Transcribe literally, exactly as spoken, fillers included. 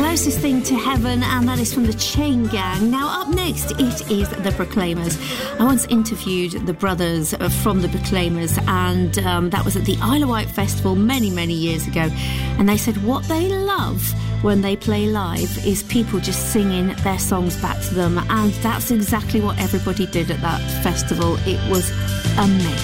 closest thing to heaven, and that is from the Chain Gang. Now, up next, it is the Proclaimers. I once interviewed the brothers from the Proclaimers, and um, that was at the Isle of Wight Festival many, many years ago. And they said what they love when they play live is people just singing their songs back to them, and that's exactly what everybody did at that festival. It was amazing.